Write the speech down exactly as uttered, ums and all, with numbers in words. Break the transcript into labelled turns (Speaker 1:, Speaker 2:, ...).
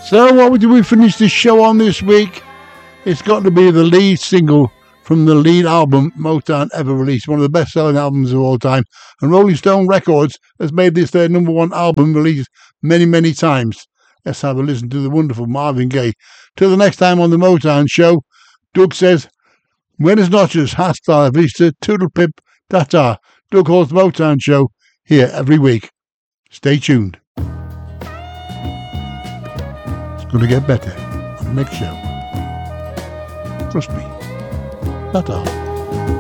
Speaker 1: So what would we finish the show on this week? It's got to be the lead single from the lead album Motown ever released, one of the best-selling albums of all time. And Rolling Stone Records has made this their number one album released many, many times. Let's have a listen to the wonderful Marvin Gaye. Till the next time on the Motown Show, Doug says, buenas noches, hasta la vista, toodle pip, ta-ta. Doug Hall's Motown Show, here every week. Stay tuned. It's going to get better on the next show. Trust me. Ta-ta.